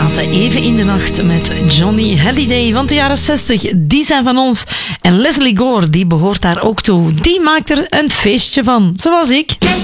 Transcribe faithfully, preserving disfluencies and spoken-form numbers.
starten even in de nacht met Johnny Hallyday. Want de jaren zestig, die zijn van ons. En Leslie Gore, die behoort daar ook toe. Die maakt er een feestje van, zoals ik.